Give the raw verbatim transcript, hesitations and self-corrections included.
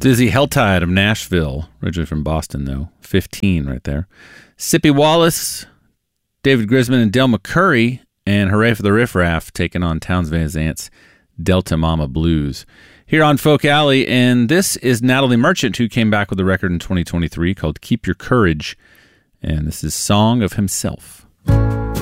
Dizzy Helltide of Nashville, originally from Boston, though. fifteen right there. Sippy Wallace, David Grisman, and Del McCurry, and Hooray for the Riff Raff, taking on Townes Van Zant's Delta Mama Blues. Here on Folk Alley, and this is Natalie Merchant, who came back with a record in twenty twenty-three called Keep Your Courage, and this is Song of Himself.